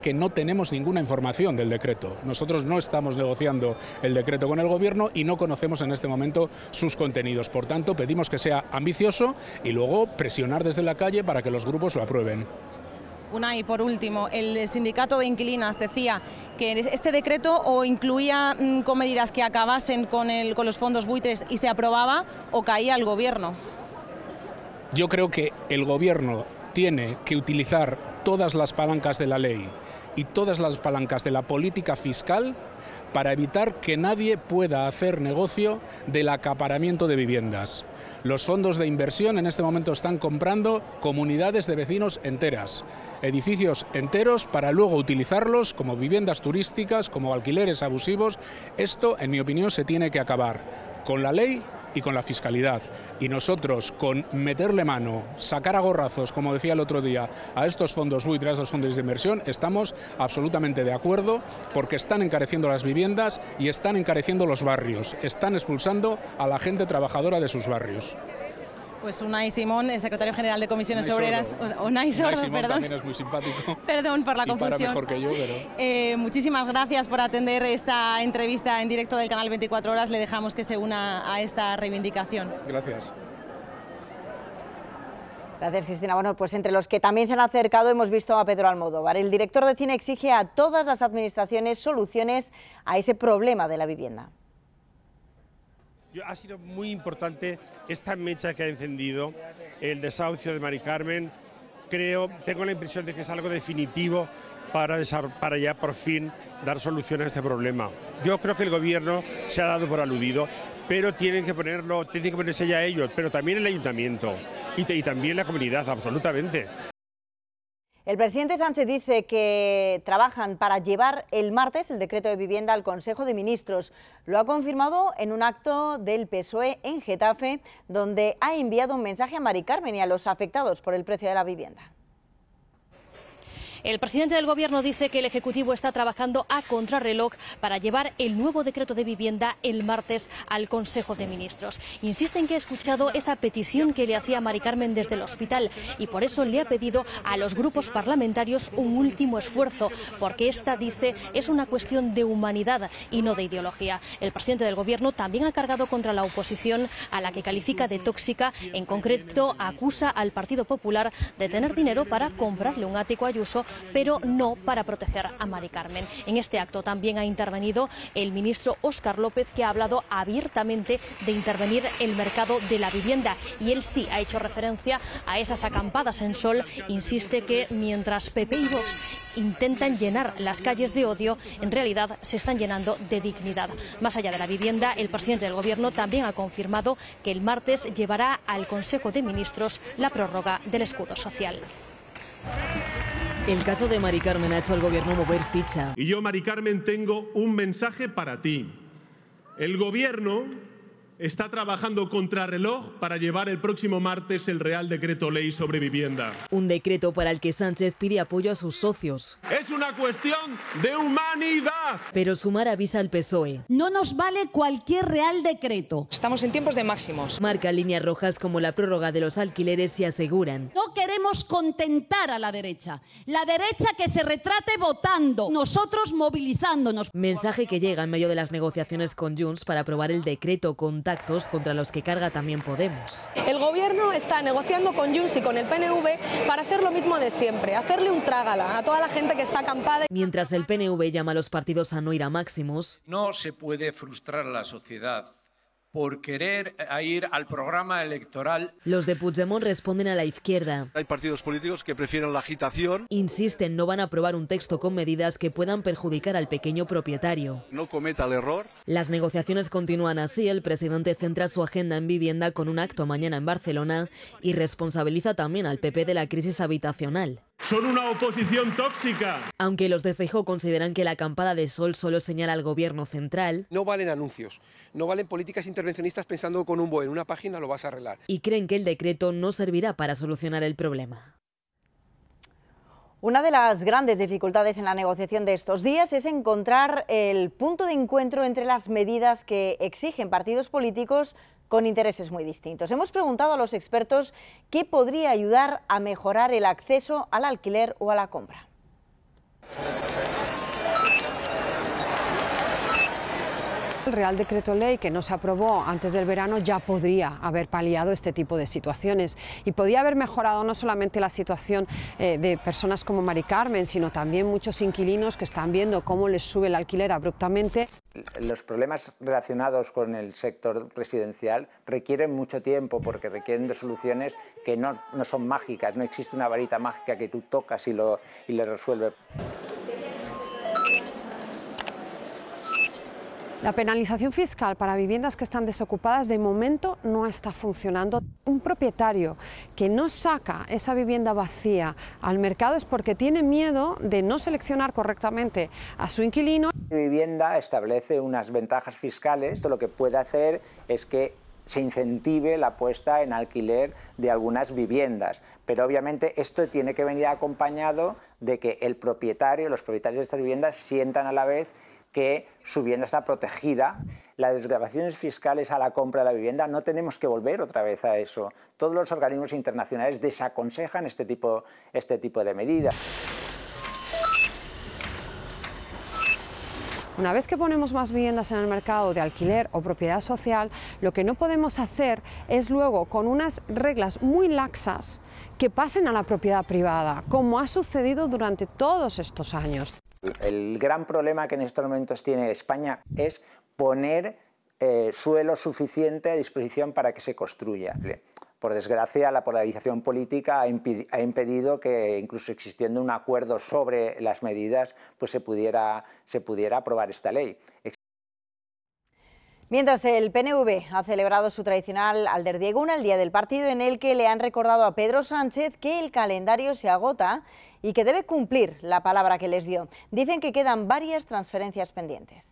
Que no tenemos ninguna información del decreto. Nosotros no estamos negociando el decreto con el Gobierno y no conocemos en este momento sus contenidos. Por tanto, pedimos que sea ambicioso y luego presionar desde la calle para que los grupos lo aprueben. Unai, por último, el sindicato de inquilinas decía que este decreto o incluía con medidas que acabasen con los fondos buitres y se aprobaba, o caía el Gobierno. Yo creo que el Gobierno tiene que utilizar todas las palancas de la ley y todas las palancas de la política fiscal para evitar que nadie pueda hacer negocio del acaparamiento de viviendas. Los fondos de inversión en este momento están comprando comunidades de vecinos enteras, edificios enteros para luego utilizarlos como viviendas turísticas, como alquileres abusivos. Esto, en mi opinión, se tiene que acabar con la ley y con la fiscalidad. Y nosotros, con meterle mano, sacar a gorrazos, como decía el otro día, a estos fondos buitres, a estos fondos de inversión, estamos absolutamente de acuerdo, porque están encareciendo las viviendas y están encareciendo los barrios, están expulsando a la gente trabajadora de sus barrios. Pues Unai Simón, el secretario general de Comisiones Obreras. Unai Sordo, perdón. También es muy simpático. Perdón por la confusión. Y para mejor que yo, pero... muchísimas gracias por atender esta entrevista en directo del canal 24 Horas. Le dejamos que se una a esta reivindicación. Gracias. Gracias, Cristina. Bueno, pues entre los que también se han acercado hemos visto a Pedro Almodóvar. El director de cine exige a todas las administraciones soluciones a ese problema de la vivienda. Ha sido muy importante esta mecha que ha encendido el desahucio de Mari Carmen. Tengo la impresión de que es algo definitivo para ya por fin dar solución a este problema. Yo creo que el Gobierno se ha dado por aludido, pero tienen que ponerse ya ellos, pero también el Ayuntamiento y también la comunidad, absolutamente. El presidente Sánchez dice que trabajan para llevar el martes el decreto de vivienda al Consejo de Ministros. Lo ha confirmado en un acto del PSOE en Getafe, donde ha enviado un mensaje a Mari Carmen y a los afectados por el precio de la vivienda. El presidente del Gobierno dice que el Ejecutivo está trabajando a contrarreloj para llevar el nuevo decreto de vivienda el martes al Consejo de Ministros. Insiste en que ha escuchado esa petición que le hacía Mari Carmen desde el hospital y por eso le ha pedido a los grupos parlamentarios un último esfuerzo, porque esta, dice, es una cuestión de humanidad y no de ideología. El presidente del Gobierno también ha cargado contra la oposición, a la que califica de tóxica. En concreto, acusa al Partido Popular de tener dinero para comprarle un ático a Ayuso, pero no para proteger a Mari Carmen. En este acto también ha intervenido el ministro Óscar López, que ha hablado abiertamente de intervenir el mercado de la vivienda, y él sí ha hecho referencia a esas acampadas en Sol. Insiste que mientras PP y Vox intentan llenar las calles de odio, en realidad se están llenando de dignidad. Más allá de la vivienda, el presidente del Gobierno también ha confirmado que el martes llevará al Consejo de Ministros la prórroga del escudo social. El caso de Mari Carmen ha hecho al Gobierno mover ficha. Y yo, Mari Carmen, tengo un mensaje para ti. El Gobierno está trabajando contrarreloj para llevar el próximo martes el Real Decreto Ley sobre vivienda. Un decreto para el que Sánchez pide apoyo a sus socios. Es una cuestión de humanidad. Pero Sumar avisa al PSOE. No nos vale cualquier Real Decreto. Estamos en tiempos de máximos. Marca líneas rojas como la prórroga de los alquileres y aseguran. No queremos contentar a la derecha. La derecha que se retrate votando, nosotros movilizándonos. Mensaje que llega en medio de las negociaciones con Junts para aprobar el decreto contactos contra los que carga también Podemos. El Gobierno está negociando con Junts y con el PNV para hacer lo mismo de siempre, hacerle un trágala a toda la gente que está acampada. Mientras el PNV llama a los partidos a no ir a máximos. No se puede frustrar a la sociedad por querer ir al programa electoral. Los de Puigdemont responden a la izquierda. Hay partidos políticos que prefieren la agitación. Insisten, no van a aprobar un texto con medidas que puedan perjudicar al pequeño propietario. No cometa el error. Las negociaciones continúan así. El presidente centra su agenda en vivienda con un acto mañana en Barcelona y responsabiliza también al PP de la crisis habitacional. Son una oposición tóxica. Aunque los de Feijóo consideran que la acampada de Sol solo señala al Gobierno central. No valen anuncios, no valen políticas intervencionistas pensando con un BOE en una página lo vas a arreglar. Y creen que el decreto no servirá para solucionar el problema. Una de las grandes dificultades en la negociación de estos días es encontrar el punto de encuentro entre las medidas que exigen partidos políticos con intereses muy distintos. Hemos preguntado a los expertos qué podría ayudar a mejorar el acceso al alquiler o a la compra. El Real Decreto Ley que no se aprobó antes del verano ya podría haber paliado este tipo de situaciones y podía haber mejorado no solamente la situación de personas como Mari Carmen, sino también muchos inquilinos que están viendo cómo les sube el alquiler abruptamente. Los problemas relacionados con el sector residencial requieren mucho tiempo porque requieren de soluciones que no son mágicas, no existe una varita mágica que tú tocas y le resuelve. La penalización fiscal para viviendas que están desocupadas de momento no está funcionando. Un propietario que no saca esa vivienda vacía al mercado es porque tiene miedo de no seleccionar correctamente a su inquilino. La vivienda establece unas ventajas fiscales. Esto lo que puede hacer es que se incentive la puesta en alquiler de algunas viviendas, pero obviamente esto tiene que venir acompañado de que el propietario, los propietarios de estas viviendas sientan a la vez que su vivienda está protegida. Las desgravaciones fiscales a la compra de la vivienda, no tenemos que volver otra vez a eso. Todos los organismos internacionales desaconsejan este tipo de medidas. Una vez que ponemos más viviendas en el mercado de alquiler o propiedad social, lo que no podemos hacer es luego, con unas reglas muy laxas, que pasen a la propiedad privada, como ha sucedido durante todos estos años. El gran problema que en estos momentos tiene España es poner suelo suficiente a disposición para que se construya. Por desgracia, la polarización política ha impedido que, incluso existiendo un acuerdo sobre las medidas, pues se pudiera aprobar esta ley. Mientras el PNV ha celebrado su tradicional Alderdieguna, el día del partido, en el que le han recordado a Pedro Sánchez que el calendario se agota y que debe cumplir la palabra que les dio. Dicen que quedan varias transferencias pendientes.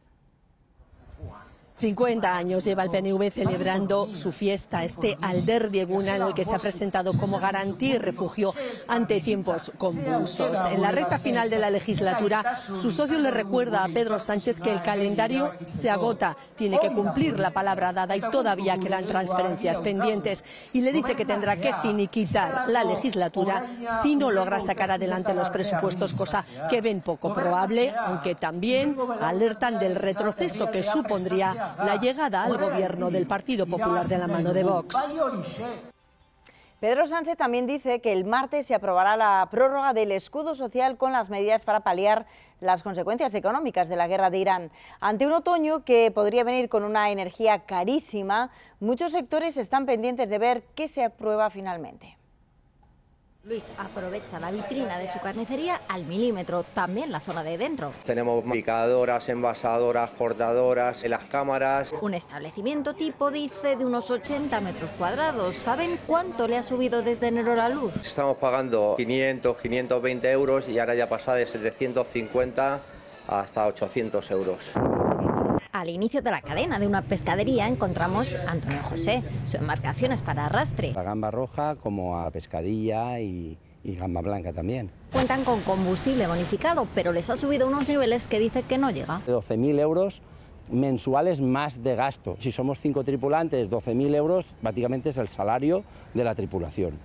50 años lleva el PNV celebrando su fiesta, este Alderdieguna, en el que se ha presentado como garantía y refugio ante tiempos convulsos. En la recta final de la legislatura, su socio le recuerda a Pedro Sánchez que el calendario se agota, tiene que cumplir la palabra dada y todavía quedan transferencias pendientes. Y le dice que tendrá que finiquitar la legislatura si no logra sacar adelante los presupuestos, cosa que ven poco probable, aunque también alertan del retroceso que supondría la llegada al gobierno del Partido Popular de la mano de Vox. Pedro Sánchez también dice que el martes se aprobará la prórroga del escudo social con las medidas para paliar las consecuencias económicas de la guerra de Irán. Ante un otoño que podría venir con una energía carísima, muchos sectores están pendientes de ver qué se aprueba finalmente. Luis aprovecha la vitrina de su carnicería al milímetro, también la zona de dentro. Tenemos picadoras, envasadoras, cortadoras, las cámaras. Un establecimiento tipo, dice, de unos 80 metros cuadrados. ¿Saben cuánto le ha subido desde enero la luz? Estamos pagando 500, 520 euros y ahora ya pasa de 750 hasta 800 euros. Al inicio de la cadena de una pescadería encontramos a Antonio José. Su embarcación es para arrastre. A gamba roja como a pescadilla y gamba blanca también. Cuentan con combustible bonificado, pero les ha subido unos niveles que dice que no llega. 12.000 euros mensuales más de gasto. Si somos 5 tripulantes, 12.000 euros prácticamente es el salario de la tripulación.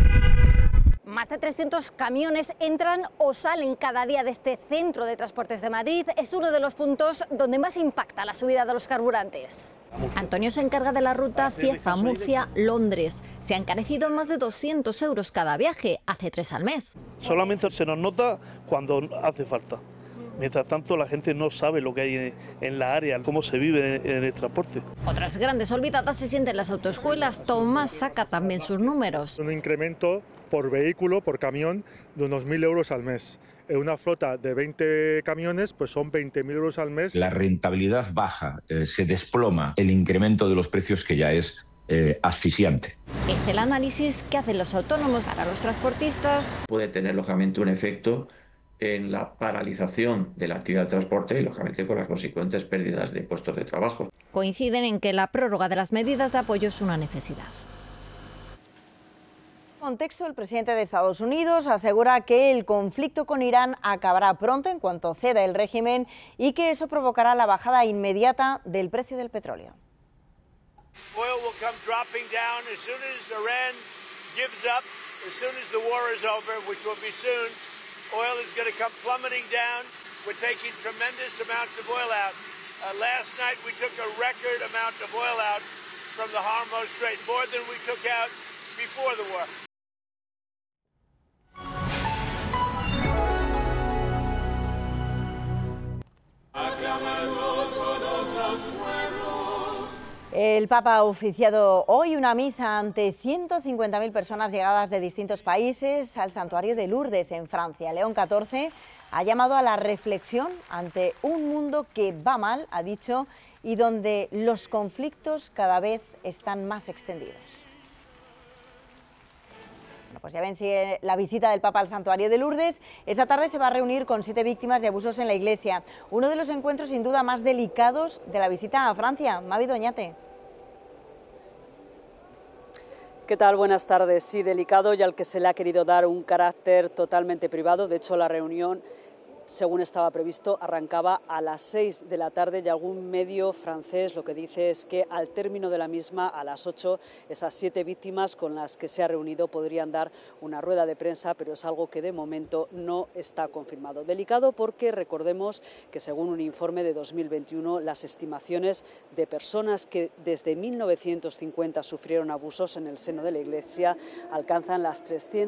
Más de 300 camiones entran o salen cada día de este centro de transportes de Madrid. Es uno de los puntos donde más impacta la subida de los carburantes. Antonio se encarga de la ruta Cieza, Murcia, Londres. Se ha encarecido más de 200 euros cada viaje, hace 3 al mes. Solamente se nos nota cuando hace falta. Mientras tanto, la gente no sabe lo que hay en la área, cómo se vive en el transporte. Otras grandes olvidadas se sienten las autoescuelas. Tomás saca también sus números. Un incremento por vehículo, por camión, de unos 1.000 euros al mes. En una flota de 20 camiones, pues son 20.000 euros al mes. La rentabilidad baja, se desploma el incremento de los precios, que ya es asfixiante. Es el análisis que hacen los autónomos para los transportistas. Puede tener, lógicamente, un efecto en la paralización de la actividad de transporte y, lógicamente, con las consecuentes pérdidas de puestos de trabajo. Coinciden en que la prórroga de las medidas de apoyo es una necesidad. En contexto, el presidente de Estados Unidos asegura que el conflicto con Irán acabará pronto en cuanto ceda el régimen y que eso provocará la bajada inmediata del precio del petróleo. Oil will come dropping down as soon as Iran gives up, as soon as the war is over, which will be soon. Oil is going to come plummeting down. We're taking tremendous amounts of oil out. Last night we took a record amount of oil out from the Hormuz Strait, more than we took out before the war. El Papa ha oficiado hoy una misa ante 150.000 personas llegadas de distintos países al santuario de Lourdes, en Francia. León XIV ha llamado a la reflexión ante un mundo que va mal, ha dicho, y donde los conflictos cada vez están más extendidos. Bueno, pues ya ven, sigue la visita del Papa al santuario de Lourdes. Esta tarde se va a reunir con 7 víctimas de abusos en la Iglesia. Uno de los encuentros sin duda más delicados de la visita a Francia. Mavi Doñate. ¿Qué tal? Buenas tardes. Sí, delicado y al que se le ha querido dar un carácter totalmente privado. De hecho, la reunión, según estaba previsto, arrancaba a las 6 de la tarde y algún medio francés lo que dice es que al término de la misma, a las 8, esas 7 víctimas con las que se ha reunido podrían dar una rueda de prensa, pero es algo que de momento no está confirmado. Delicado porque recordemos que según un informe de 2021, las estimaciones de personas que desde 1950 sufrieron abusos en el seno de la Iglesia alcanzan las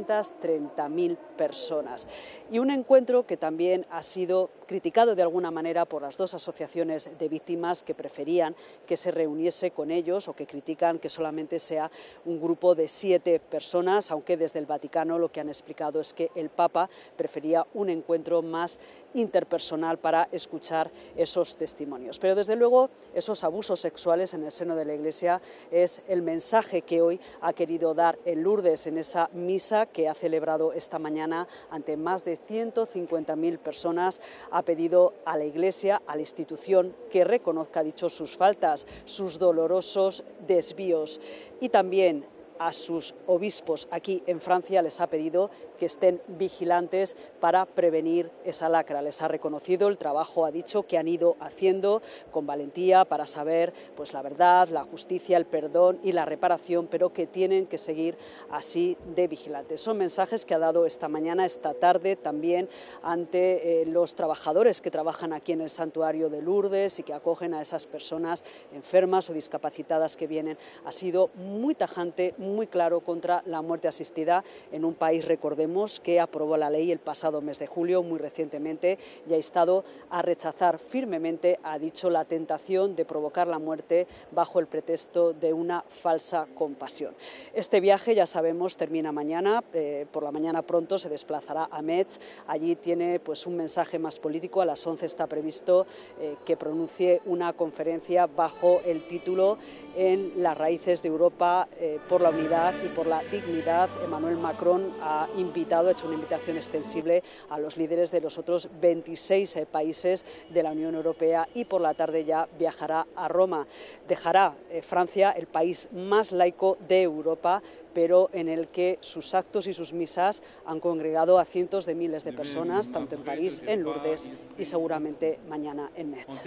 330.000 personas. Y un encuentro que también ha sido criticado de alguna manera por las dos asociaciones de víctimas que preferían que se reuniese con ellos o que critican que solamente sea un grupo de 7 personas, aunque desde el Vaticano lo que han explicado es que el Papa prefería un encuentro más interpersonal para escuchar esos testimonios. Pero desde luego esos abusos sexuales en el seno de la Iglesia es el mensaje que hoy ha querido dar en Lourdes en esa misa que ha celebrado esta mañana ante más de 150.000 personas. Ha pedido a la Iglesia, a la institución, que reconozca, dicho, sus faltas, sus dolorosos desvíos y también a sus obispos aquí en Francia les ha pedido que estén vigilantes para prevenir esa lacra. Les ha reconocido el trabajo, ha dicho, que han ido haciendo con valentía para saber pues la verdad, la justicia, el perdón y la reparación, pero que tienen que seguir así de vigilantes. Son mensajes que ha dado esta mañana, esta tarde, también ante los trabajadores que trabajan aquí en el santuario de Lourdes y que acogen a esas personas enfermas o discapacitadas que vienen. Ha sido muy tajante, muy claro contra la muerte asistida en un país, recordemos, que aprobó la ley el pasado mes de julio, muy recientemente, y ha instado a rechazar firmemente, ha dicho, la tentación de provocar la muerte bajo el pretexto de una falsa compasión. Este viaje, ya sabemos, termina mañana, por la mañana pronto se desplazará a Metz, allí tiene pues un mensaje más político, a las 11 está previsto que pronuncie una conferencia bajo el título En las raíces de Europa por la unidad y por la dignidad. Emmanuel Macron ha hecho una invitación extensible a los líderes de los otros 26 países de la Unión Europea y por la tarde ya viajará a Roma. Dejará Francia, el país más laico de Europa, pero en el que sus actos y sus misas han congregado a cientos de miles de personas, tanto en París, en Lourdes y seguramente mañana en Metz.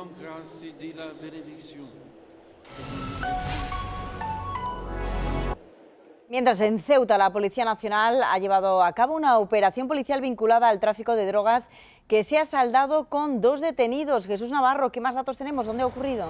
Mientras en Ceuta la Policía Nacional ha llevado a cabo una operación policial vinculada al tráfico de drogas que se ha saldado con 2 detenidos. Jesús Navarro, ¿qué más datos tenemos? ¿Dónde ha ocurrido?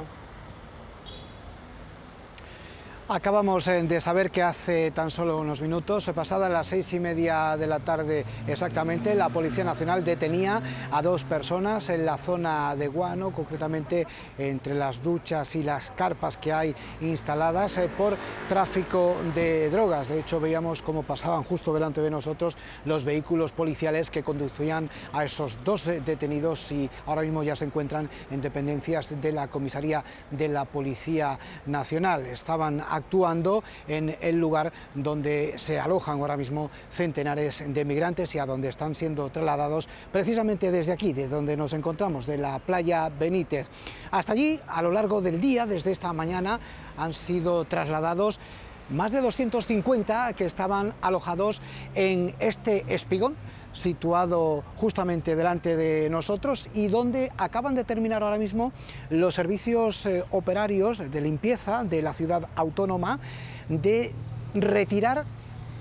Acabamos de saber que hace tan solo unos minutos, pasadas las 6:30 de la tarde exactamente, la Policía Nacional detenía a 2 personas en la zona de Guano, concretamente entre las duchas y las carpas que hay instaladas por tráfico de drogas. De hecho, veíamos cómo pasaban justo delante de nosotros los vehículos policiales que conducían a esos 2 detenidos y ahora mismo ya se encuentran en dependencias de la comisaría de la Policía Nacional. Estaban actuando en el lugar donde se alojan ahora mismo centenares de migrantes y a donde están siendo trasladados precisamente desde aquí, de donde nos encontramos, de la playa Benítez. Hasta allí, a lo largo del día, desde esta mañana, han sido trasladados más de 250 que estaban alojados en este espigón situado justamente delante de nosotros y donde acaban de terminar ahora mismo los servicios operarios de limpieza de la ciudad autónoma de retirar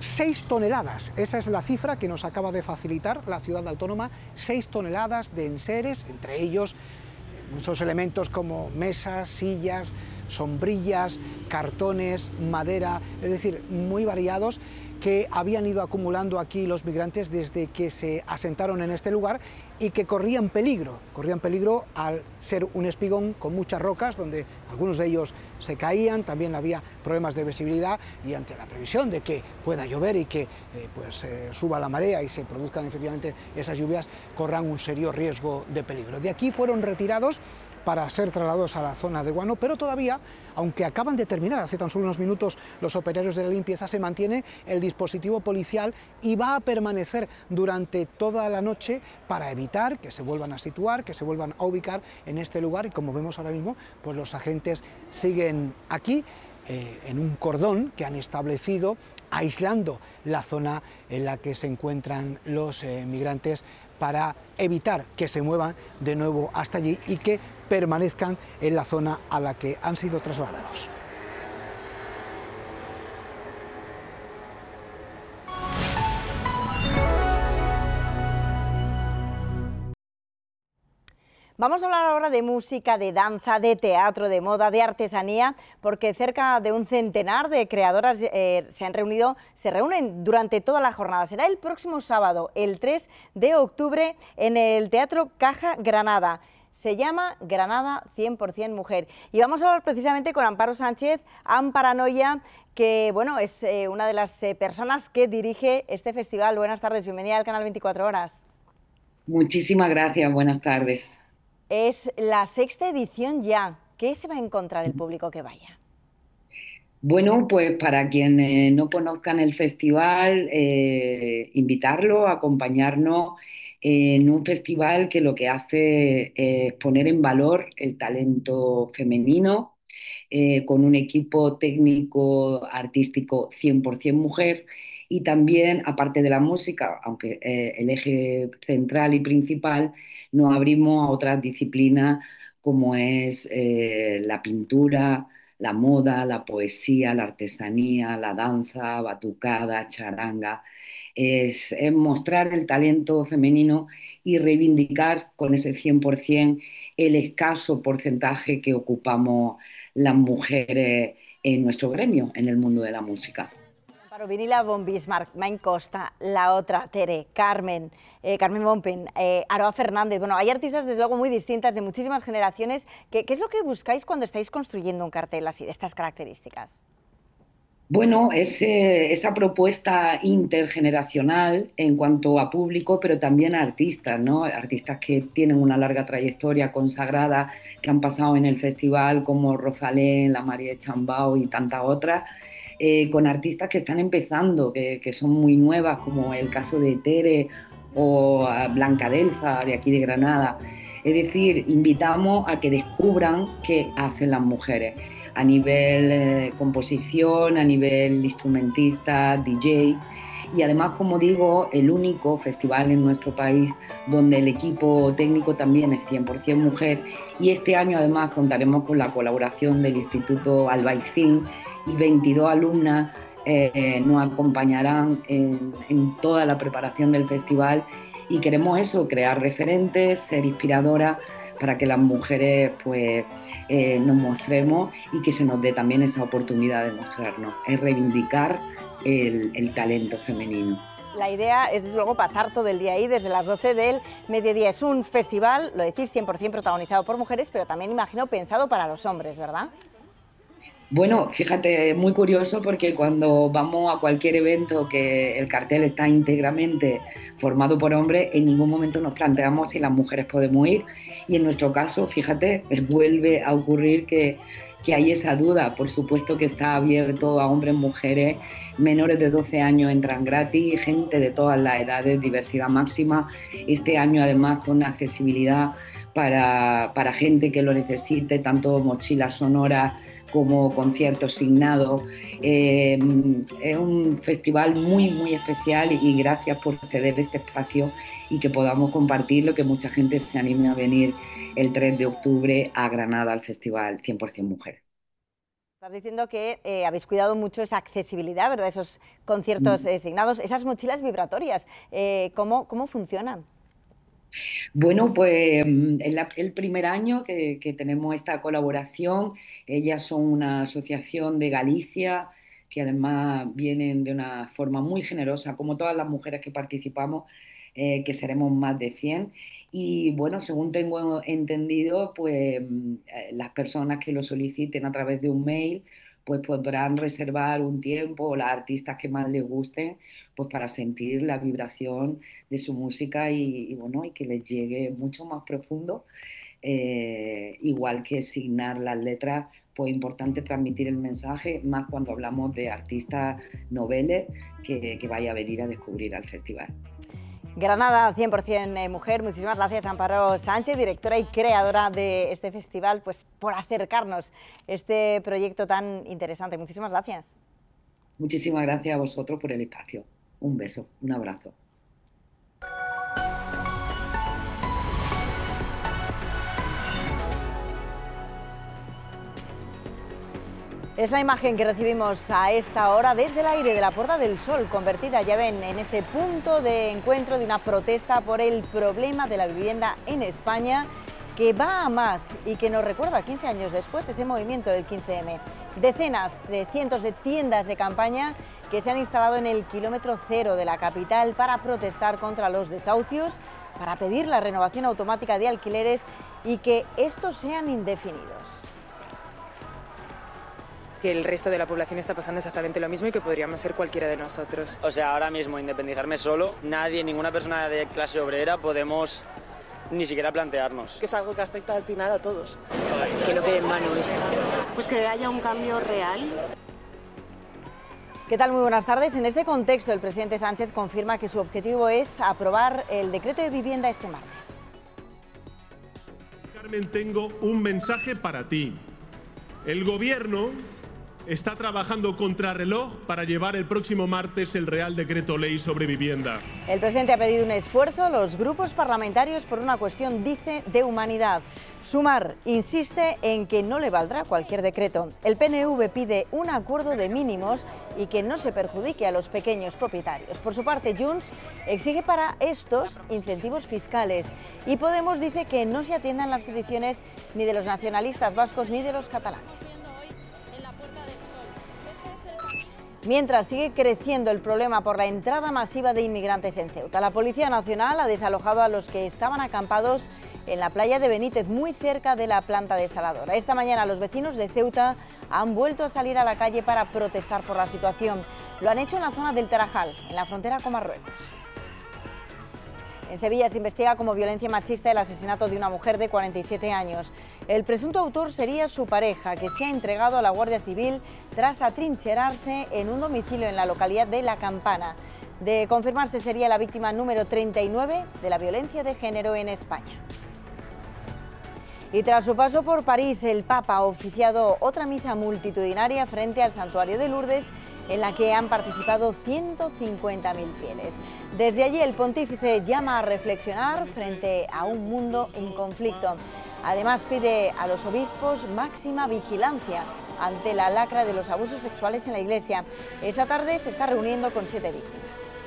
6 toneladas, esa es la cifra que nos acaba de facilitar la ciudad autónoma, 6 toneladas de enseres, entre ellos muchos elementos como mesas, sillas, sombrillas, cartones, madera, es decir, muy variados, que habían ido acumulando aquí los migrantes desde que se asentaron en este lugar y que corrían peligro al ser un espigón con muchas rocas, donde algunos de ellos se caían, también había problemas de visibilidad, y ante la previsión de que pueda llover y que suba la marea y se produzcan efectivamente esas lluvias, corran un serio riesgo de peligro. De aquí fueron retirados para ser trasladados a la zona de Guano, pero todavía, aunque acaban de terminar hace tan solo unos minutos los operarios de la limpieza, se mantiene el dispositivo policial y va a permanecer durante toda la noche para evitar que se vuelvan a situar, que se vuelvan a ubicar en este lugar, y como vemos ahora mismo, pues los agentes siguen aquí en un cordón que han establecido, aislando la zona en la que se encuentran los migrantes, para evitar que se muevan de nuevo hasta allí y que permanezcan en la zona a la que han sido trasladados. Vamos a hablar ahora de música, de danza, de teatro, de moda, de artesanía, porque cerca de un centenar de creadoras se reúnen durante toda la jornada. Será el próximo sábado, el 3 de octubre, en el Teatro Caja Granada. Se llama Granada 100% Mujer. Y vamos a hablar precisamente con Amparo Sánchez, Amparanoia, que bueno, es una de las personas que dirige este festival. Buenas tardes, bienvenida al canal 24 Horas. Muchísimas gracias, buenas tardes. Es la 6ª edición ya. ¿Qué se va a encontrar el público que vaya? Bueno, pues para quienes no conozcan el festival, invitarlo a acompañarnos en un festival que lo que hace es poner en valor el talento femenino, con un equipo técnico artístico 100% mujer, y también, aparte de la música, aunque el eje central y principal, nos abrimos a otras disciplinas como es la pintura, la moda, la poesía, la artesanía, la danza, batucada, charanga. Es mostrar el talento femenino y reivindicar con ese 100% el escaso porcentaje que ocupamos las mujeres en nuestro gremio, en el mundo de la música. Vinila von Bismarck, Main Costa, la otra, Tere, Carmen Bompen, Aroa Fernández. Bueno, hay artistas desde luego muy distintas, de muchísimas generaciones. ¿Qué es lo que buscáis cuando estáis construyendo un cartel así, de estas características? Bueno, es esa propuesta intergeneracional en cuanto a público, pero también a artistas, ¿no? Artistas que tienen una larga trayectoria consagrada, que han pasado en el festival, como Rosalén, la María Chambao y tantas otras. Con artistas que están empezando, que son muy nuevas, como el caso de Tere o Blanca Delfa, de aquí de Granada. Es decir, invitamos a que descubran qué hacen las mujeres a nivel composición, a nivel instrumentista, DJ, y además, como digo, el único festival en nuestro país donde el equipo técnico también es 100% mujer, y este año además contaremos con la colaboración del Instituto Albaicín, y 22 alumnas nos acompañarán en toda la preparación del festival, y queremos eso, crear referentes, ser inspiradoras para que las mujeres pues, nos mostremos y que se nos dé también esa oportunidad de mostrarnos, es reivindicar el talento femenino. La idea es, desde luego, pasar todo el día ahí, desde las 12 del mediodía. Es un festival, lo decís, 100% protagonizado por mujeres, pero también, imagino, pensado para los hombres, ¿verdad? Bueno, fíjate, muy curioso, porque cuando vamos a cualquier evento que el cartel está íntegramente formado por hombres, en ningún momento nos planteamos si las mujeres podemos ir, y en nuestro caso, fíjate, vuelve a ocurrir que hay esa duda. Por supuesto que está abierto a hombres, mujeres, menores de 12 años entran gratis, gente de todas las edades, diversidad máxima, este año además con accesibilidad para gente que lo necesite, tanto mochilas sonoras como conciertos signados. Es un festival muy, muy especial, y gracias por ceder este espacio y que podamos compartirlo, que mucha gente se anime a venir el 3 de octubre a Granada al Festival 100% Mujer. Estás diciendo que habéis cuidado mucho esa accesibilidad, ¿verdad? Esos conciertos designados, esas mochilas vibratorias, ¿cómo funcionan? Bueno, pues el primer año que tenemos esta colaboración, ellas son una asociación de Galicia que además vienen de una forma muy generosa, como todas las mujeres que participamos, que seremos más de 100. Y bueno, según tengo entendido, pues las personas que lo soliciten a través de un mail, pues podrán reservar un tiempo, o las artistas que más les gusten, pues para sentir la vibración de su música y bueno, y que les llegue mucho más profundo. Igual que signar las letras, pues importante transmitir el mensaje, más cuando hablamos de artistas noveles que vaya a venir a descubrir al festival. Granada 100% mujer, muchísimas gracias Amparo Sánchez, directora y creadora de este festival, pues por acercarnos este proyecto tan interesante. Muchísimas gracias. Muchísimas gracias a vosotros por el espacio. Un beso, un abrazo. Es la imagen que recibimos a esta hora desde el aire de la Puerta del Sol, convertida, ya ven, en ese punto de encuentro de una protesta por el problema de la vivienda en España, que va a más y que nos recuerda 15 años después ese movimiento del 15M. Decenas de cientos de tiendas de campaña que se han instalado en el kilómetro cero de la capital para protestar contra los desahucios, para pedir la renovación automática de alquileres y que estos sean indefinidos. Que el resto de la población está pasando exactamente lo mismo y que podríamos ser cualquiera de nosotros. O sea, ahora mismo independizarme solo, nadie, ninguna persona de clase obrera podemos ni siquiera plantearnos. Que es algo que afecta al final a todos. Que no quede en vano esto. Pues que haya un cambio real. ¿Qué tal? Muy buenas tardes. En este contexto, el presidente Sánchez confirma que su objetivo es aprobar el decreto de vivienda este martes. Carmen, tengo un mensaje para ti. El Gobierno está trabajando contrarreloj para llevar el próximo martes el Real Decreto Ley sobre vivienda. El presidente ha pedido un esfuerzo a los grupos parlamentarios por una cuestión, dice, de humanidad. Sumar insiste en que no le valdrá cualquier decreto. El PNV pide un acuerdo de mínimos y que no se perjudique a los pequeños propietarios. Por su parte, Junts exige para estos incentivos fiscales y Podemos dice que no se atiendan las peticiones ni de los nacionalistas vascos ni de los catalanes. Mientras sigue creciendo el problema por la entrada masiva de inmigrantes en Ceuta, la Policía Nacional ha desalojado a los que estaban acampados en la playa de Benítez, muy cerca de la planta desaladora. Esta mañana los vecinos de Ceuta han vuelto a salir a la calle para protestar por la situación. Lo han hecho en la zona del Tarajal, en la frontera con Marruecos. En Sevilla se investiga como violencia machista el asesinato de una mujer de 47 años. El presunto autor sería su pareja, que se ha entregado a la Guardia Civil tras atrincherarse en un domicilio en la localidad de La Campana. De confirmarse, sería la víctima número 39 de la violencia de género en España. Y tras su paso por París, el Papa ha oficiado otra misa multitudinaria frente al Santuario de Lourdes, en la que han participado 150.000 fieles. Desde allí el pontífice llama a reflexionar frente a un mundo en conflicto. Además pide a los obispos máxima vigilancia ante la lacra de los abusos sexuales en la Iglesia. Esta tarde se está reuniendo con 7 víctimas.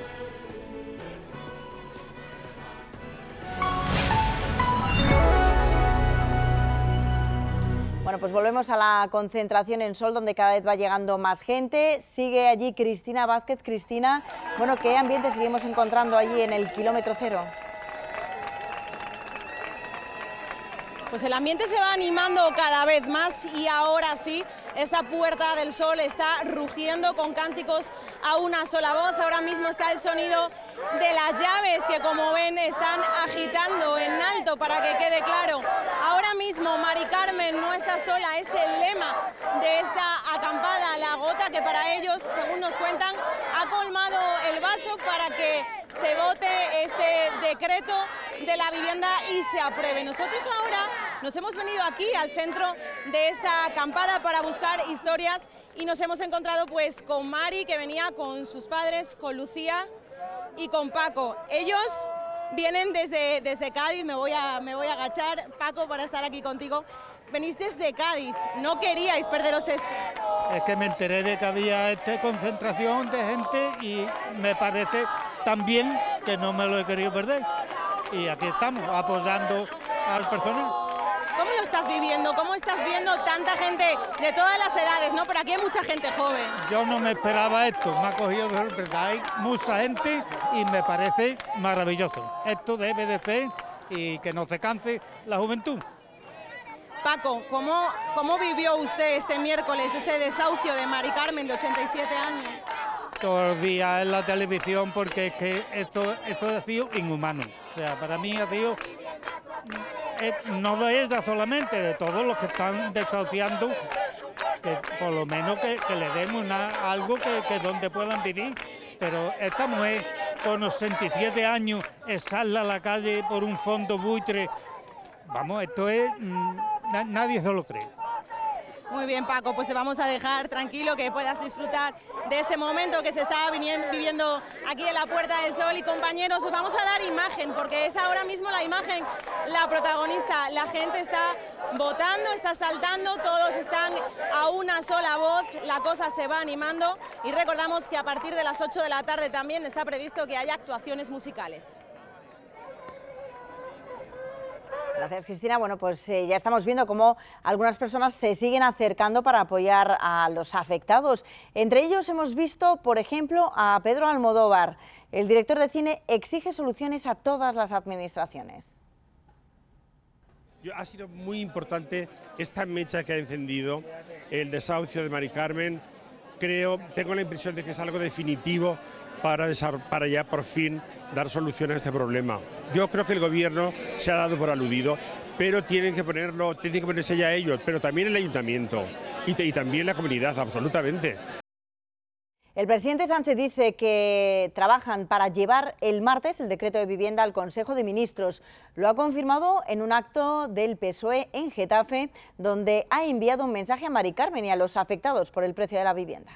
Bueno, pues volvemos a la concentración en Sol, donde cada vez va llegando más gente. Sigue allí Cristina Vázquez. Cristina, bueno, ¿qué ambiente seguimos encontrando allí en el kilómetro cero? Pues el ambiente se va animando cada vez más y ahora sí, esta Puerta del Sol está rugiendo con cánticos a una sola voz. Ahora mismo está el sonido de las llaves que, como ven, están agitando en alto para que quede claro. Ahora mismo Mari Carmen no está sola, es el lema de esta acampada, la gota que para ellos, según nos cuentan, ha colmado el vaso para que se vote este decreto de la vivienda y se apruebe. Nosotros ahora nos hemos venido aquí al centro de esta acampada para buscar historias y nos hemos encontrado pues con Mari, que venía con sus padres, con Lucía y con Paco. Ellos vienen desde Cádiz, me voy a agachar, Paco, para estar aquí contigo. Venís desde Cádiz, no queríais perderos esto. Es que me enteré de que había esta concentración de gente y me parece también que no me lo he querido perder. Y aquí estamos, apoyando al personal. ¿Cómo lo estás viviendo? ¿Cómo estás viendo tanta gente de todas las edades, no? Pero aquí hay mucha gente joven. Yo no me esperaba esto, me ha cogido de sorpresa. Hay mucha gente y me parece maravilloso. Esto debe de ser y que no se canse la juventud. Paco, ¿cómo vivió usted este miércoles ese desahucio de Mari Carmen, de 87 años? Todos los días en la televisión, porque es que esto ha sido inhumano. O sea, para mí ha sido, no de ella solamente, de todos los que están desahuciando, que por lo menos que le den algo que donde puedan vivir. Pero esta mujer con 67 años, sale a la calle por un fondo buitre, vamos, esto es... Nadie se lo cree. Muy bien, Paco, pues te vamos a dejar tranquilo, que puedas disfrutar de este momento que se está viviendo aquí en la Puerta del Sol. Y compañeros, os vamos a dar imagen, porque es ahora mismo la imagen la protagonista. La gente está votando, está saltando, todos están a una sola voz, la cosa se va animando y recordamos que a partir de las 8 de la tarde también está previsto que haya actuaciones musicales. Gracias, Cristina. Bueno, pues ya estamos viendo cómo algunas personas se siguen acercando para apoyar a los afectados. Entre ellos hemos visto, por ejemplo, a Pedro Almodóvar. El director de cine exige soluciones a todas las administraciones. Ha sido muy importante esta mecha que ha encendido el desahucio de Mari Carmen. Tengo la impresión de que es algo definitivo para ya por fin dar solución a este problema. Yo creo que el gobierno se ha dado por aludido, pero tienen que ponerse ya ellos, pero también el ayuntamiento y también la comunidad, absolutamente. El presidente Sánchez dice que trabajan para llevar el martes el decreto de vivienda al Consejo de Ministros. Lo ha confirmado en un acto del PSOE en Getafe, donde ha enviado un mensaje a Mari Carmen y a los afectados por el precio de la vivienda.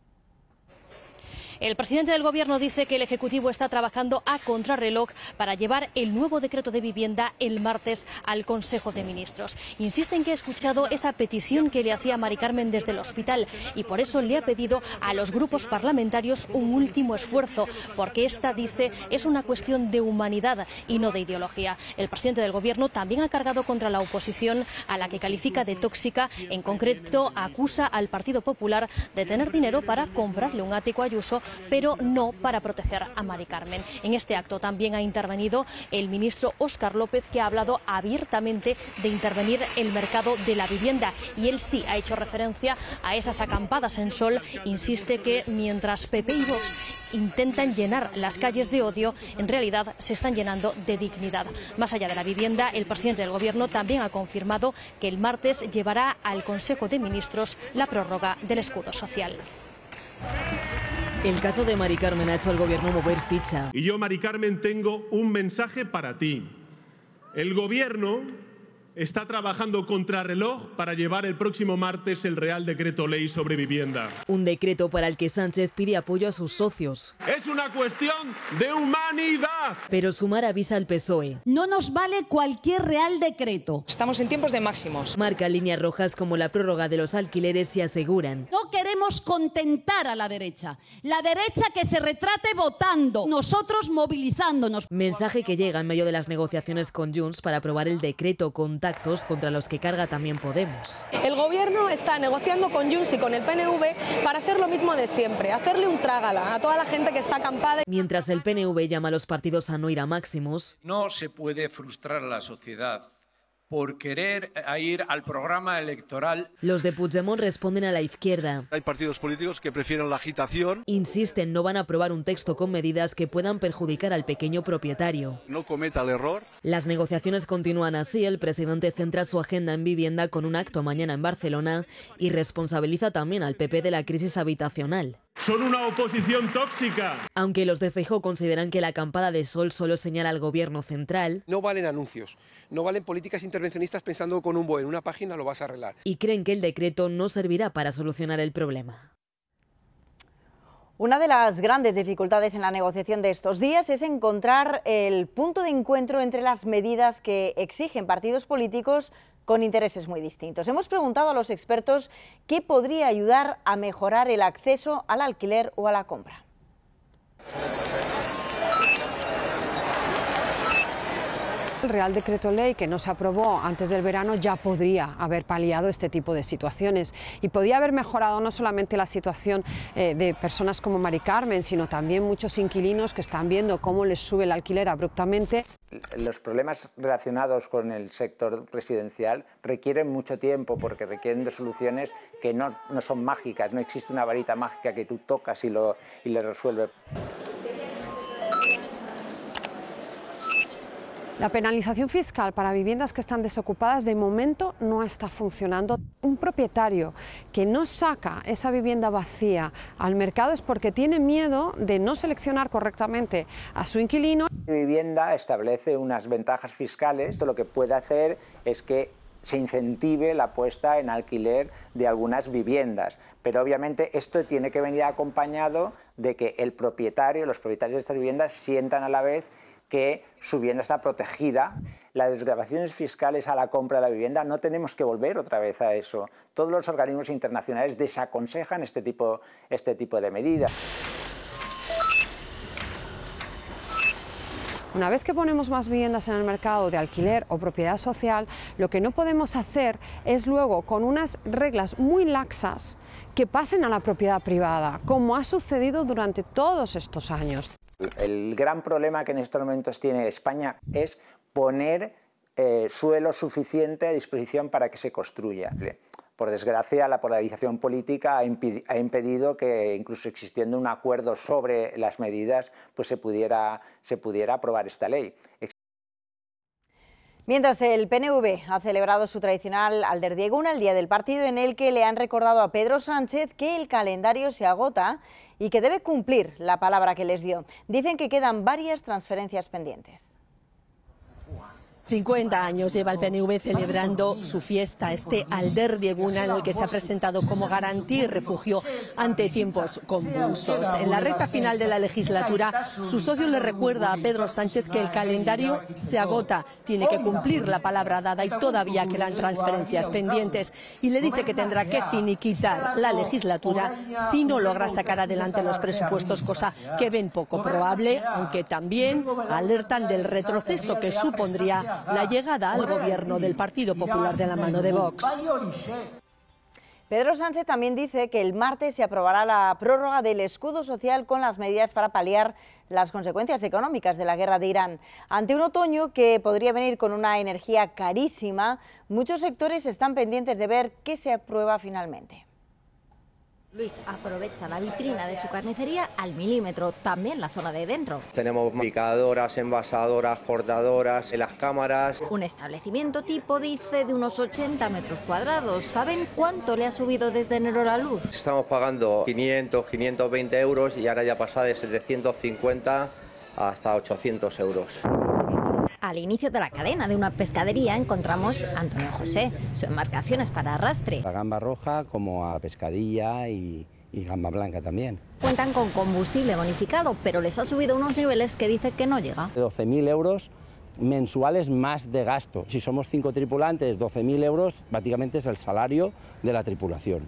El presidente del Gobierno dice que el Ejecutivo está trabajando a contrarreloj para llevar el nuevo decreto de vivienda el martes al Consejo de Ministros. Insiste en que ha escuchado esa petición que le hacía Mari Carmen desde el hospital y por eso le ha pedido a los grupos parlamentarios un último esfuerzo, porque esta, dice, es una cuestión de humanidad y no de ideología. El presidente del Gobierno también ha cargado contra la oposición, a la que califica de tóxica. En concreto, acusa al Partido Popular de tener dinero para comprarle un ático a Ayuso, pero no para proteger a Mari Carmen. En este acto también ha intervenido el ministro Óscar López, que ha hablado abiertamente de intervenir el mercado de la vivienda, y él sí ha hecho referencia a esas acampadas en Sol. Insiste que mientras PP y Vox intentan llenar las calles de odio, en realidad se están llenando de dignidad. Más allá de la vivienda, el presidente del Gobierno también ha confirmado que el martes llevará al Consejo de Ministros la prórroga del escudo social. El caso de Mari Carmen ha hecho al Gobierno mover ficha. Y yo, Mari Carmen, tengo un mensaje para ti. El Gobierno está trabajando contrarreloj para llevar el próximo martes el Real Decreto Ley sobre vivienda. Un decreto para el que Sánchez pide apoyo a sus socios. Es una cuestión de humanidad. Pero Sumar avisa al PSOE. No nos vale cualquier Real Decreto. Estamos en tiempos de máximos. Marcan líneas rojas como la prórroga de los alquileres y aseguran. No queremos contentar a la derecha. La derecha que se retrate votando, nosotros movilizándonos. Mensaje que llega en medio de las negociaciones con Junts para aprobar el decreto con contra los que carga también Podemos. El Gobierno está negociando con Junts y con el PNV para hacer lo mismo de siempre, hacerle un trágala a toda la gente que está acampada. Mientras el PNV llama a los partidos a no ir a máximos. No se puede frustrar a la sociedad por querer ir al programa electoral. Los de Puigdemont responden a la izquierda. Hay partidos políticos que prefieren la agitación. Insisten, no van a aprobar un texto con medidas que puedan perjudicar al pequeño propietario. No cometa el error. Las negociaciones continúan así. El presidente centra su agenda en vivienda con un acto mañana en Barcelona y responsabiliza también al PP de la crisis habitacional. Son una oposición tóxica. Aunque los de Feijóo consideran que la acampada de Sol solo señala al Gobierno central. No valen anuncios, no valen políticas intervencionistas pensando con un BOE en una página lo vas a arreglar. Y creen que el decreto no servirá para solucionar el problema. Una de las grandes dificultades en la negociación de estos días es encontrar el punto de encuentro entre las medidas que exigen partidos políticos con intereses muy distintos. Hemos preguntado a los expertos qué podría ayudar a mejorar el acceso al alquiler o a la compra. El Real Decreto Ley que no se aprobó antes del verano ya podría haber paliado este tipo de situaciones y podía haber mejorado no solamente la situación de personas como Mari Carmen, sino también muchos inquilinos que están viendo cómo les sube el alquiler abruptamente. Los problemas relacionados con el sector residencial requieren mucho tiempo porque requieren de soluciones que no son mágicas, no existe una varita mágica que tú tocas y lo resuelve. La penalización fiscal para viviendas que están desocupadas de momento no está funcionando. Un propietario que no saca esa vivienda vacía al mercado es porque tiene miedo de no seleccionar correctamente a su inquilino. La vivienda establece unas ventajas fiscales. Esto lo que puede hacer es que se incentive la puesta en alquiler de algunas viviendas, pero obviamente esto tiene que venir acompañado de que el propietario, los propietarios de estas viviendas sientan a la vez que su vivienda está protegida. Las desgravaciones fiscales a la compra de la vivienda, no tenemos que volver otra vez a eso. Todos los organismos internacionales desaconsejan este tipo de medidas. Una vez que ponemos más viviendas en el mercado de alquiler o propiedad social, lo que no podemos hacer es luego, con unas reglas muy laxas, que pasen a la propiedad privada, como ha sucedido durante todos estos años. El gran problema que en estos momentos tiene España es poner suelo suficiente a disposición para que se construya. Por desgracia, la polarización política ha impedido que, incluso existiendo un acuerdo sobre las medidas, pues se pudiera aprobar esta ley. Mientras el PNV ha celebrado su tradicional Alderdieguna, el día del partido, en el que le han recordado a Pedro Sánchez que el calendario se agota y que debe cumplir la palabra que les dio. Dicen que quedan varias transferencias pendientes. 50 años lleva el PNV celebrando su fiesta, este Alderdieguna, en el que se ha presentado como garantía y refugio ante tiempos convulsos. En la recta final de la legislatura, su socio le recuerda a Pedro Sánchez que el calendario se agota, tiene que cumplir la palabra dada y todavía quedan transferencias pendientes. Y le dice que tendrá que finiquitar la legislatura si no logra sacar adelante los presupuestos, cosa que ven poco probable, aunque también alertan del retroceso que supondría la llegada al gobierno del Partido Popular de la mano de Vox. Pedro Sánchez también dice que el martes se aprobará la prórroga del escudo social con las medidas para paliar las consecuencias económicas de la guerra de Irán. Ante un otoño que podría venir con una energía carísima, muchos sectores están pendientes de ver qué se aprueba finalmente. Luis aprovecha la vitrina de su carnicería al milímetro, también la zona de dentro. Tenemos picadoras, envasadoras, cortadoras, las cámaras. Un establecimiento tipo, dice, de unos 80 metros cuadrados. ¿Saben cuánto le ha subido desde enero la luz? Estamos pagando 500, 520 euros y ahora ya pasa de 750 hasta 800 euros. Al inicio de la cadena de una pescadería encontramos a Antonio José. Su embarcación es para arrastre. La gamba roja como a pescadilla y gamba blanca también. Cuentan con combustible bonificado, pero les ha subido unos niveles que dice que no llega. 12.000 euros mensuales más de gasto. Si somos 5 tripulantes, 12.000 euros prácticamente es el salario de la tripulación.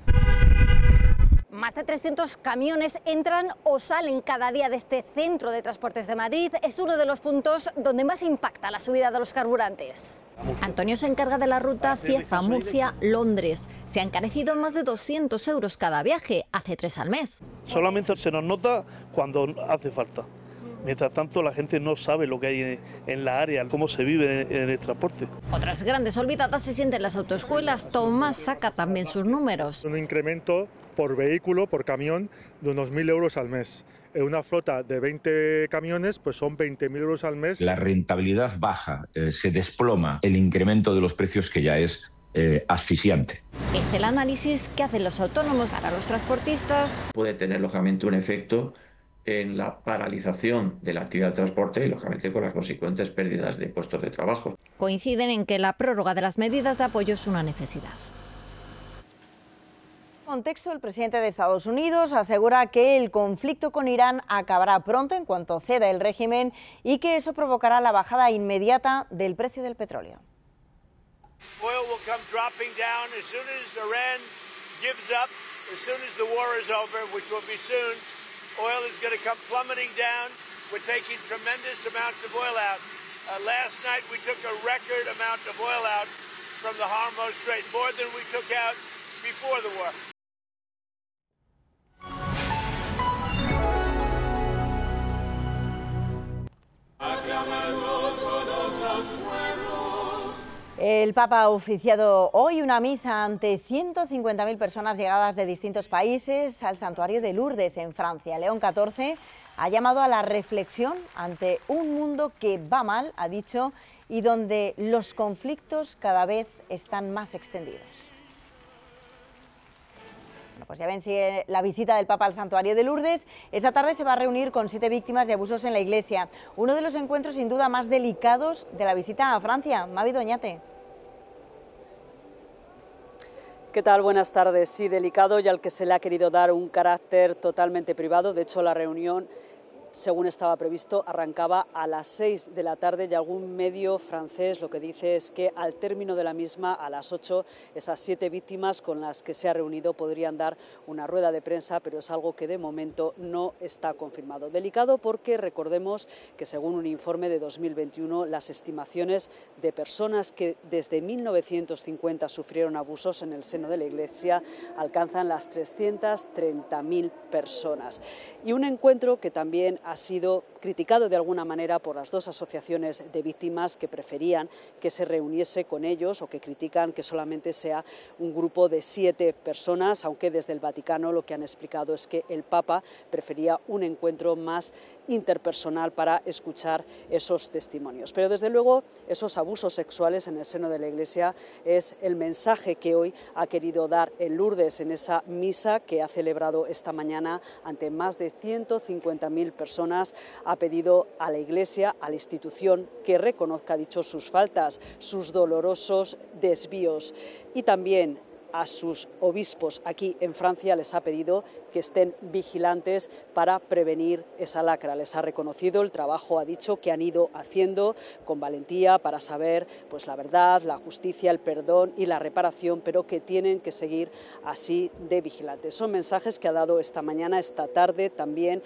Más de 300 camiones entran o salen cada día de este centro de transportes de Madrid. Es uno de los puntos donde más impacta la subida de los carburantes. Antonio se encarga de la ruta Cieza, Murcia, Londres. Se ha encarecido más de 200 euros cada viaje, hace 3 al mes. Solamente se nos nota cuando hace falta. Mientras tanto, la gente no sabe lo que hay en la área, cómo se vive en el transporte. Otras grandes olvidadas se sienten las autoescuelas. Tomás saca también sus números. Un incremento por vehículo, por camión, de unos 1.000 euros al mes. En una flota de 20 camiones, pues son 20.000 euros al mes. La rentabilidad baja, se desploma el incremento de los precios que ya es asfixiante. Es el análisis que hacen los autónomos para los transportistas. Puede tener, lógicamente, un efecto en la paralización de la actividad del transporte y, lógicamente, con las consecuentes pérdidas de puestos de trabajo. Coinciden en que la prórroga de las medidas de apoyo es una necesidad. En contexto, el presidente de Estados Unidos asegura que el conflicto con Irán acabará pronto en cuanto ceda el régimen y que eso provocará la bajada inmediata del precio del petróleo. Oil will come dropping down as soon as Iran gives up, as soon as the war is over, which will be soon. Oil is going to come plummeting down. We're taking tremendous amounts of oil out. Last night we took a record amount of oil out from the Hormuz Strait, more than we took out before the war. El Papa ha oficiado hoy una misa ante 150.000 personas llegadas de distintos países al santuario de Lourdes, en Francia. León XIV ha llamado a la reflexión ante un mundo que va mal, ha dicho, y donde los conflictos cada vez están más extendidos. Bueno, pues ya ven, sigue la visita del Papa al santuario de Lourdes. Esta tarde se va a reunir con 7 víctimas de abusos en la Iglesia. Uno de los encuentros sin duda más delicados de la visita a Francia. Mavi Doñate. ¿Qué tal? Buenas tardes. Sí, delicado y al que se le ha querido dar un carácter totalmente privado. De hecho, la reunión, según estaba previsto, arrancaba a las 6 de la tarde y algún medio francés lo que dice es que al término de la misma, a las 8, esas 7 víctimas con las que se ha reunido podrían dar una rueda de prensa, pero es algo que de momento no está confirmado. Delicado porque recordemos que según un informe de 2021, las estimaciones de personas que desde 1950 sufrieron abusos en el seno de la Iglesia alcanzan las 330.000 personas. Y un encuentro que también ha sido criticado de alguna manera por las dos asociaciones de víctimas que preferían que se reuniese con ellos o que critican que solamente sea un grupo de 7 personas, aunque desde el Vaticano lo que han explicado es que el Papa prefería un encuentro más interpersonal para escuchar esos testimonios. Pero desde luego esos abusos sexuales en el seno de la Iglesia es el mensaje que hoy ha querido dar en Lourdes en esa misa que ha celebrado esta mañana ante más de 150.000 personas. Ha pedido a la Iglesia, a la institución, que reconozca, dicho, sus faltas, sus dolorosos desvíos y también a sus obispos aquí en Francia les ha pedido que estén vigilantes para prevenir esa lacra. Les ha reconocido el trabajo, ha dicho, que han ido haciendo con valentía para saber pues la verdad, la justicia, el perdón y la reparación, pero que tienen que seguir así de vigilantes. Son mensajes que ha dado esta mañana, esta tarde, también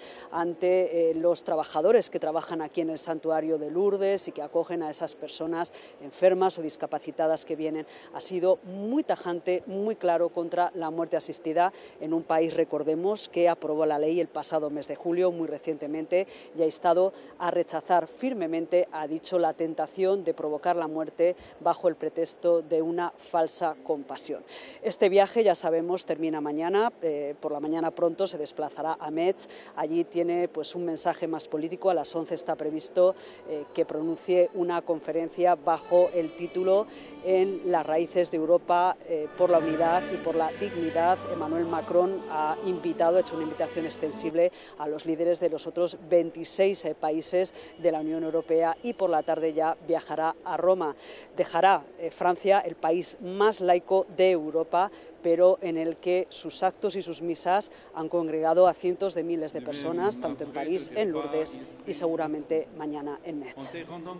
ante los trabajadores que trabajan aquí en el santuario de Lourdes y que acogen a esas personas enfermas o discapacitadas que vienen. Ha sido muy tajante, muy claro contra la muerte asistida en un país, recordemos, que aprobó la ley el pasado mes de julio, muy recientemente, y ha instado a rechazar firmemente, ha dicho, la tentación de provocar la muerte bajo el pretexto de una falsa compasión. Este viaje, ya sabemos, termina mañana, por la mañana pronto se desplazará a Metz, allí tiene pues un mensaje más político, a las 11 está previsto que pronuncie una conferencia bajo el título En las raíces de Europa por la unidad y por la dignidad. Emmanuel Macron ha hecho una invitación extensible a los líderes de los otros 26 países de la Unión Europea y por la tarde ya viajará a Roma. Dejará Francia, el país más laico de Europa, pero en el que sus actos y sus misas han congregado a cientos de miles de personas, tanto en París, en Lourdes y seguramente mañana en Metz.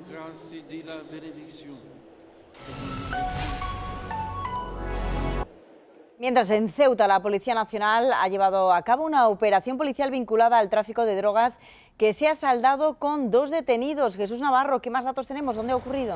Mientras en Ceuta la Policía Nacional ha llevado a cabo una operación policial vinculada al tráfico de drogas que se ha saldado con 2 detenidos. Jesús Navarro, ¿qué más datos tenemos? ¿Dónde ha ocurrido?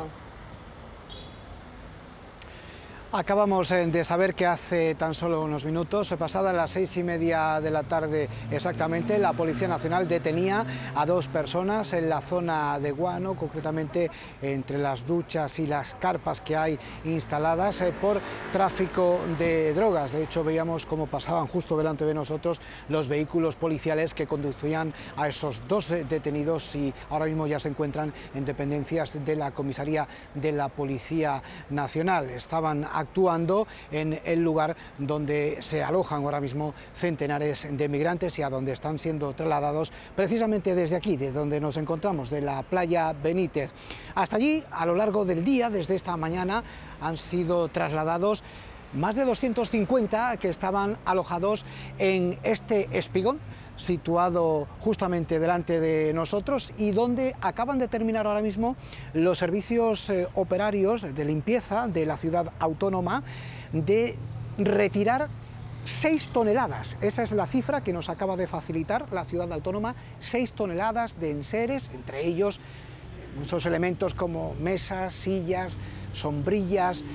Acabamos de saber que hace tan solo unos minutos, pasadas las 6:30 de la tarde exactamente, la Policía Nacional detenía a 2 personas en la zona de Guano, concretamente entre las duchas y las carpas que hay instaladas por tráfico de drogas. De hecho, veíamos cómo pasaban justo delante de nosotros los vehículos policiales que conducían a esos 2 detenidos y ahora mismo ya se encuentran en dependencias de la comisaría de la Policía Nacional. Estaban actuando en el lugar donde se alojan ahora mismo centenares de migrantes y a donde están siendo trasladados precisamente desde aquí, desde donde nos encontramos, de la playa Benítez. Hasta allí, a lo largo del día, desde esta mañana, han sido trasladados más de 250 que estaban alojados en este espigón situado justamente delante de nosotros y donde acaban de terminar ahora mismo los servicios operarios de limpieza de la ciudad autónoma de retirar 6 toneladas, esa es la cifra que nos acaba de facilitar la ciudad autónoma, 6 toneladas de enseres, entre ellos muchos elementos como mesas, sillas, sombrillas,